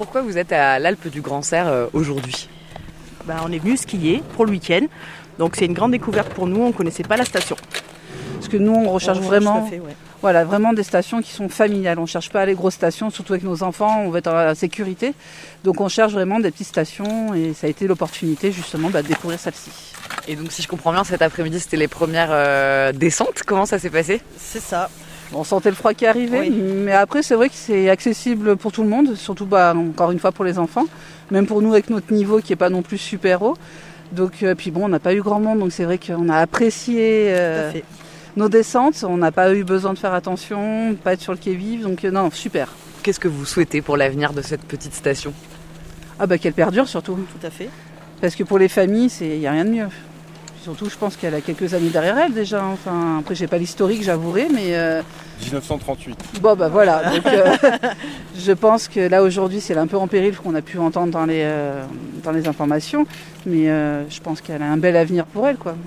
pourquoi vous êtes à l'Alpe du Grand Serre aujourd'hui ? On est venu skier pour le week-end, donc c'est une grande découverte pour nous, on ne connaissait pas la station. Parce que nous on recherche vraiment, fait, ouais. Voilà, vraiment des stations qui sont familiales, on ne cherche pas les grosses stations, surtout avec nos enfants, on veut être en la sécurité. Donc on cherche vraiment des petites stations et ça a été l'opportunité justement de découvrir celle-ci. Et donc si je comprends bien, cet après-midi c'était les premières descentes, comment ça s'est passé ? C'est ça. On sentait le froid qui arrivait, oui. Mais après c'est vrai que c'est accessible pour tout le monde, surtout encore une fois pour les enfants, même pour nous avec notre niveau qui n'est pas non plus super haut. Donc puis bon, on n'a pas eu grand monde, donc c'est vrai qu'on a apprécié nos descentes, on n'a pas eu besoin de faire attention, pas être sur le quai-vive, donc non, super. Qu'est-ce que vous souhaitez pour l'avenir de cette petite station ? Qu'elle perdure surtout. Tout à fait. Parce que pour les familles, il n'y a rien de mieux. Surtout, je pense qu'elle a quelques années derrière elle déjà. Enfin, après, j'ai pas l'historique, j'avouerai, mais... 1938. Voilà. Donc, je pense que là, aujourd'hui, c'est un peu en péril, qu'on a pu entendre dans les informations. Mais je pense qu'elle a un bel avenir pour elle, quoi.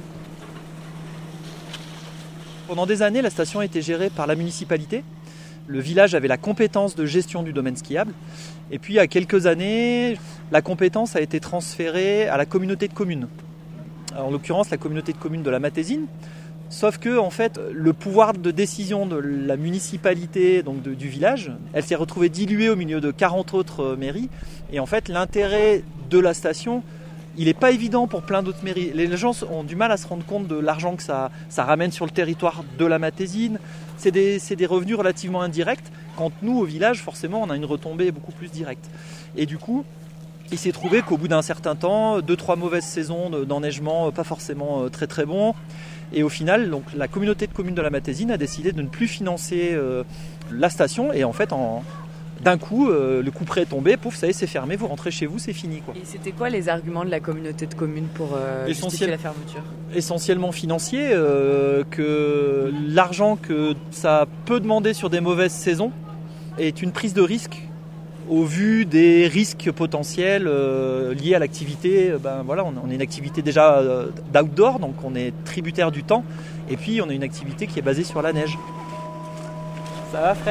Pendant des années, la station était gérée par la municipalité. Le village avait la compétence de gestion du domaine skiable. Et puis, il y a quelques années, la compétence a été transférée à la communauté de communes. En l'occurrence, la communauté de communes de la Matésine. Sauf que, en fait, le pouvoir de décision de la municipalité, donc du village, elle s'est retrouvée diluée au milieu de 40 autres mairies. Et en fait, l'intérêt de la station, il n'est pas évident pour plein d'autres mairies. Les gens ont du mal à se rendre compte de l'argent que ça ramène sur le territoire de la Matésine. C'est des revenus relativement indirects. Quand nous, au village, forcément, on a une retombée beaucoup plus directe. Et du coup, il s'est trouvé qu'au bout d'un certain temps, 2-3 mauvaises saisons d'enneigement, pas forcément très très bons. Et au final, donc, la communauté de communes de la Matésine a décidé de ne plus financer la station. Et en fait, d'un coup, le coup près est tombé, pouf, ça y est, c'est fermé, vous rentrez chez vous, c'est fini, quoi. Et c'était quoi les arguments de la communauté de communes pour justifier la fermeture ? Essentiellement financier, que l'argent que ça peut demander sur des mauvaises saisons est une prise de risque au vu des risques potentiels liés à l'activité. On a une activité déjà d'outdoor, donc on est tributaire du temps, et puis on a une activité qui est basée sur la neige. Ça va, Fred ?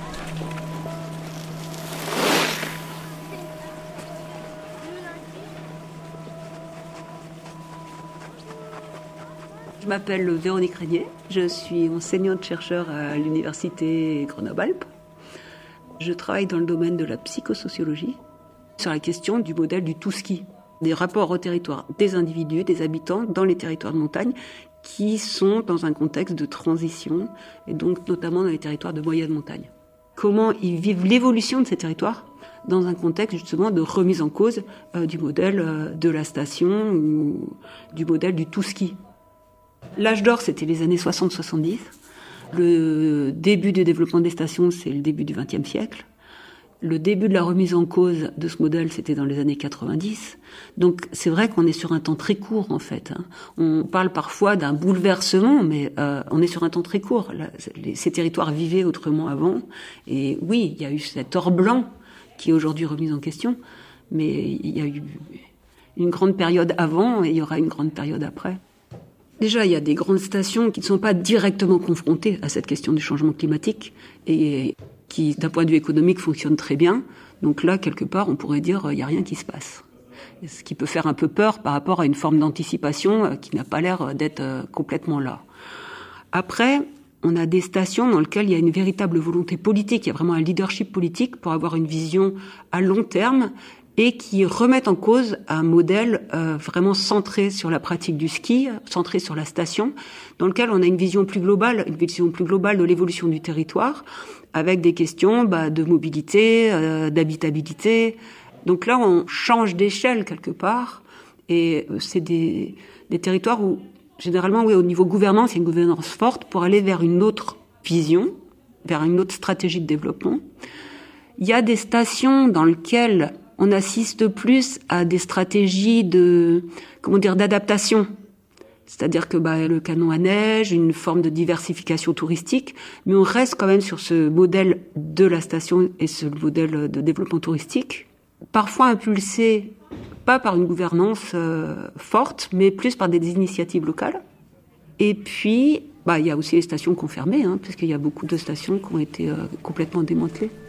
Je m'appelle Véronique Régnier, je suis enseignante-chercheur à l'université Grenoble-Alpes. Je travaille dans le domaine de la psychosociologie sur la question du modèle du tout-ski, des rapports au territoire des individus, des habitants dans les territoires de montagne qui sont dans un contexte de transition et donc notamment dans les territoires de moyenne montagne. Comment ils vivent l'évolution de ces territoires dans un contexte justement de remise en cause du modèle de la station ou du modèle du tout-ski. L'âge d'or, c'était les années 60-70. Le début du développement des stations, c'est le début du XXe siècle. Le début de la remise en cause de ce modèle, c'était dans les années 90. Donc c'est vrai qu'on est sur un temps très court, en fait. On parle parfois d'un bouleversement, mais on est sur un temps très court. Là, ces territoires vivaient autrement avant. Et oui, il y a eu cet or blanc qui est aujourd'hui remis en question, mais il y a eu une grande période avant et il y aura une grande période après. Déjà, il y a des grandes stations qui ne sont pas directement confrontées à cette question du changement climatique et qui, d'un point de vue économique, fonctionnent très bien. Donc là, quelque part, on pourrait dire il n'y a rien qui se passe. Ce qui peut faire un peu peur par rapport à une forme d'anticipation qui n'a pas l'air d'être complètement là. Après, on a des stations dans lesquelles il y a une véritable volonté politique, il y a vraiment un leadership politique pour avoir une vision à long terme et qui remettent en cause un modèle vraiment centré sur la pratique du ski, centré sur la station, dans lequel on a une vision plus globale de l'évolution du territoire, avec des questions de mobilité, d'habitabilité. Donc là, on change d'échelle quelque part, et c'est des territoires où, généralement, oui, au niveau gouvernance, il y a une gouvernance forte pour aller vers une autre vision, vers une autre stratégie de développement. Il y a des stations dans lesquelles on assiste plus à des stratégies d'adaptation. C'est-à-dire que le canon à neige, une forme de diversification touristique, mais on reste quand même sur ce modèle de la station et ce modèle de développement touristique, parfois impulsé pas par une gouvernance forte, mais plus par des initiatives locales. Et puis, il y a aussi les stations confirmées, puisqu'il y a beaucoup de stations qui ont été complètement démantelées.